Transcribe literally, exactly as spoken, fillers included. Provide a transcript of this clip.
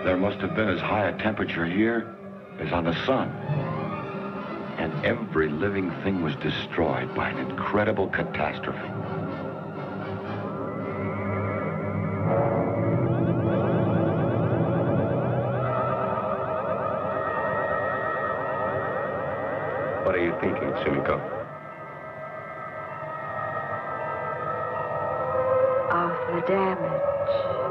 There must have been as high a temperature here as on the sun. And every living thing was destroyed by an incredible catastrophe. What are you thinking, Sumiko? Of the damage